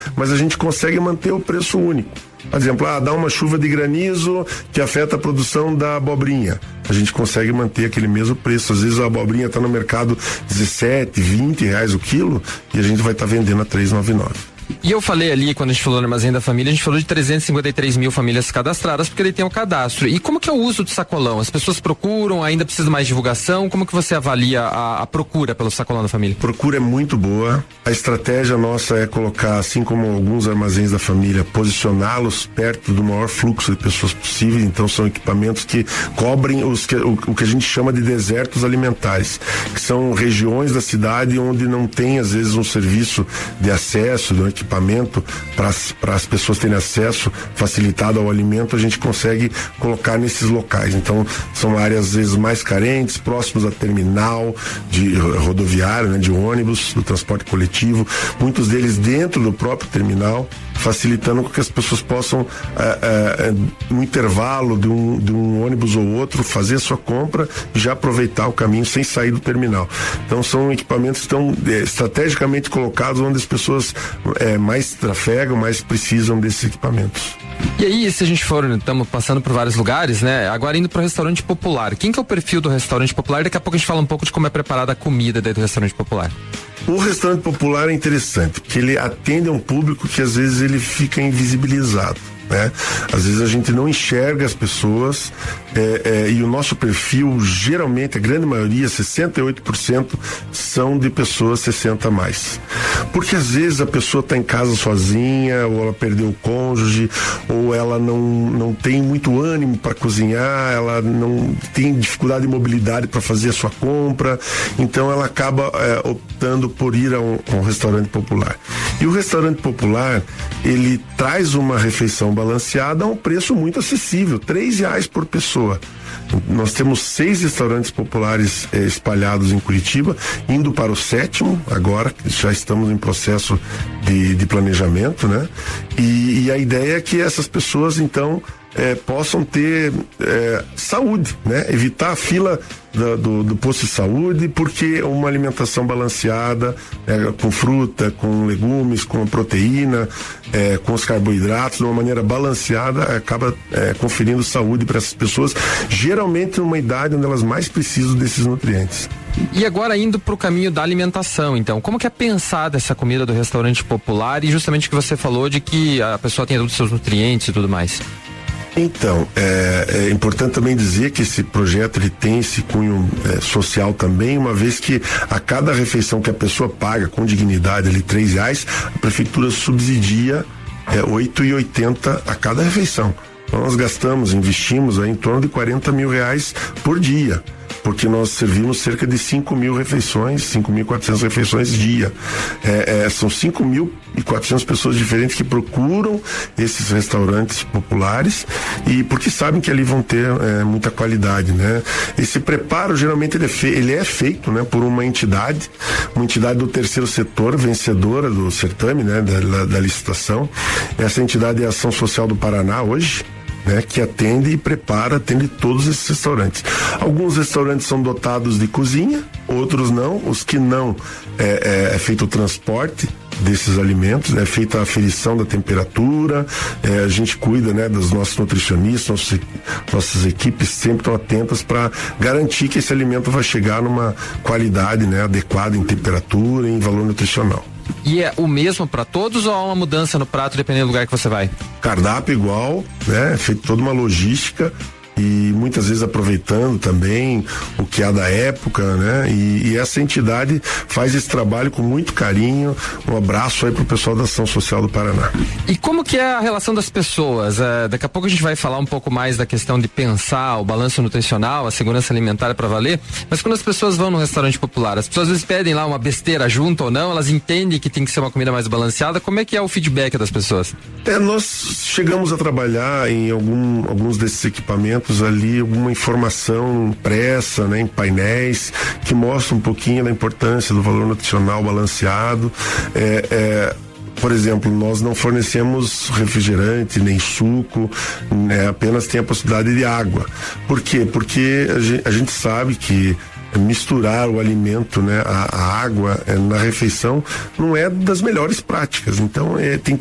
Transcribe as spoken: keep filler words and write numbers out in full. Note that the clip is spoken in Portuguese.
mas a gente consegue manter o preço único. Por exemplo, ah, dá uma chuva de granizo que afeta a produção da abobrinha. A gente consegue manter aquele mesmo preço. Às vezes a abobrinha está no mercado dezessete, vinte reais o quilo e a gente vai estar tá vendendo a três reais e noventa e nove centavos. E eu falei ali, quando a gente falou no Armazém da Família, a gente falou de trezentos e cinquenta e três mil famílias cadastradas, porque ele tem o cadastro. E como que é o uso do sacolão? As pessoas procuram, ainda precisa mais divulgação? Como que você avalia a, a procura pelo sacolão da família? A procura é muito boa. A estratégia nossa é colocar, assim como alguns armazéns da família, posicioná-los perto do maior fluxo de pessoas possível. Então são equipamentos que cobrem os que, o, o que a gente chama de desertos alimentares, que são regiões da cidade onde não tem, às vezes, um serviço de acesso, de um equipamento para as pessoas terem acesso facilitado ao alimento. A gente consegue colocar nesses locais. Então são áreas às vezes mais carentes, próximos a terminal de rodoviário, né, de ônibus, do transporte coletivo, muitos deles dentro do próprio terminal, facilitando que as pessoas possam, eh, eh, no intervalo de um, de um ônibus ou outro, fazer a sua compra e já aproveitar o caminho sem sair do terminal. Então são equipamentos que estão eh, estrategicamente colocados onde as pessoas eh, mais trafegam, mais precisam desses equipamentos. E aí, se a gente for, estamos passando por vários lugares, né? Agora indo para o restaurante popular. Quem que é o perfil do restaurante popular? Daqui a pouco a gente fala um pouco de como é preparada a comida dentro do restaurante popular. O restaurante popular é interessante, porque ele atende a um público que às vezes ele fica invisibilizado, né? Às vezes a gente não enxerga as pessoas é, é, e o nosso perfil, geralmente, a grande maioria, sessenta e oito por cento, são de pessoas sessenta a mais. Porque às vezes a pessoa está em casa sozinha, ou ela perdeu o cônjuge, ou ela não, não tem muito ânimo para cozinhar, ela não tem dificuldade de mobilidade para fazer a sua compra, então ela acaba é, optando por ir a um, a um restaurante popular. E o restaurante popular, ele traz uma refeição balanceada a um preço muito acessível, três reais por pessoa. Nós temos seis restaurantes populares eh, espalhados em Curitiba, indo para o sétimo agora, já estamos em processo de, de planejamento, né? E, e a ideia é que essas pessoas, então, eh, possam ter eh, saúde, né? Evitar a fila do, do, do posto de saúde, porque uma alimentação balanceada, é, com fruta, com legumes, com proteína, é, com os carboidratos, de uma maneira balanceada, acaba é, conferindo saúde para essas pessoas, geralmente numa idade onde elas mais precisam desses nutrientes. E agora indo para o caminho da alimentação, então, como que é pensada essa comida do restaurante popular e justamente o que você falou de que a pessoa tem todos os seus nutrientes e tudo mais? Então, é, é importante também dizer que esse projeto ele tem esse cunho é, social também, uma vez que a cada refeição que a pessoa paga com dignidade, ali três reais, a prefeitura subsidia é, oito e oitenta a cada refeição. Então nós gastamos, investimos aí em torno de quarenta mil reais por dia, porque nós servimos cerca de cinco mil refeições, cinco mil e quatrocentas refeições dia. É, é, são cinco mil e quatrocentas pessoas diferentes que procuram esses restaurantes populares, e porque sabem que ali vão ter é, muita qualidade, né? Esse preparo geralmente ele é, fe, ele é feito, né, por uma entidade, uma entidade do terceiro setor, vencedora do certame, né, da, da licitação. Essa entidade é a Ação Social do Paraná hoje, né, que atende e prepara, atende todos esses restaurantes. Alguns restaurantes são dotados de cozinha, outros não. Os que não, é, é, é feito o transporte desses alimentos, é feita a aferição da temperatura, é, a gente cuida, né, dos nossos nutricionistas, nossos, nossas equipes sempre estão atentas para garantir que esse alimento vai chegar numa qualidade, né, adequada em temperatura e em valor nutricional. E é o mesmo para todos ou há uma mudança no prato dependendo do lugar que você vai? Cardápio igual, né? Feito toda uma logística e muitas vezes aproveitando também o que há da época, né? E, e essa entidade faz esse trabalho com muito carinho. Um abraço aí pro pessoal da Ação Social do Paraná. E como que é a relação das pessoas? É, daqui a pouco a gente vai falar um pouco mais da questão de pensar o balanço nutricional, a segurança alimentar para valer, mas quando as pessoas vão no restaurante popular, as pessoas às vezes pedem lá uma besteira junto ou não, elas entendem que tem que ser uma comida mais balanceada. Como é que é o feedback das pessoas? É, nós chegamos a trabalhar em algum, alguns desses equipamentos ali, alguma informação impressa, né, em painéis que mostra um pouquinho da importância do valor nutricional balanceado. É, é, por exemplo, nós não fornecemos refrigerante nem suco, né, apenas tem a possibilidade de água. Por quê? Porque a gente, a gente sabe que misturar o alimento, né, a, a água é, na refeição não é das melhores práticas. Então é, tem